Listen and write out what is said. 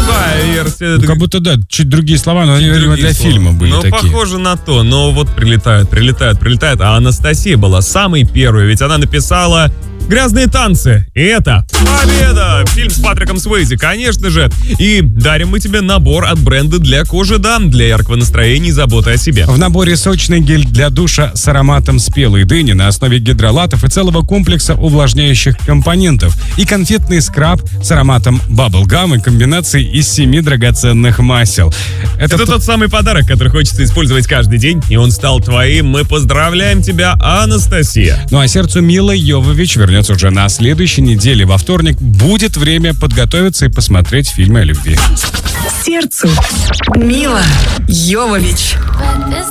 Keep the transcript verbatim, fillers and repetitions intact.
другая версия. Ну, как будто, да, чуть другие слова, но они, видимо, для слова. Фильма были ну, такие. Ну, похоже на то. Но вот прилетают, прилетают, прилетают. А Анастасия была самой первой, ведь она написала «Грязные танцы». И это победа! Фильм с Патриком Суэйзи, конечно же. И дарим мы тебе набор от бренда для кожи дам, для яркого настроения и заботы о себе. В наборе сочный гель для душа с ароматом спелой дыни на основе гидролатов и целого комплекса увлажняющих компонентов. И конфетный скраб с ароматом баблгам и комбинацией из семи драгоценных масел. Это, Это т... тот самый подарок, который хочется использовать каждый день, и он стал твоим. Мы поздравляем тебя, Анастасия. Ну а сердцу Милы Йовович вернется уже на следующей неделе. Во вторник будет время подготовиться и посмотреть фильмы о любви. Сердцу Мила Йовович.